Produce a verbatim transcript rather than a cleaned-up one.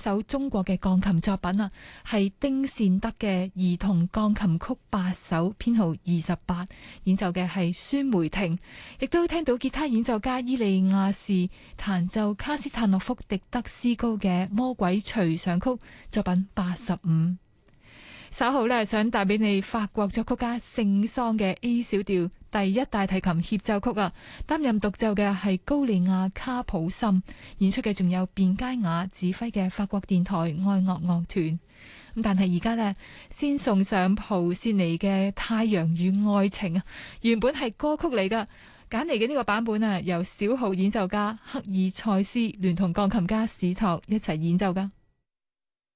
首中國嘅鋼琴作品啊，係丁善德嘅兒童鋼琴曲八首，編號二十八，演奏嘅係孫梅婷，亦都聽到吉他演奏家伊利亞士彈奏卡斯坦諾夫狄德斯高嘅魔鬼隨想曲作品八十五。稍後呢，想帶俾你法國作曲家聖桑嘅 A 小調第一大提琴協奏曲啊，擔任獨奏嘅係高利亞卡普森，演出嘅仲有卞佳雅指揮嘅法國電台愛樂樂團。咁但係而家呢，先送上蒲善尼嘅《太陽與愛情》啊，原本係歌曲嚟噶，揀嚟嘅呢個版本啊，由小號演奏家克爾塞斯聯同鋼琴家史托一齊演奏噶。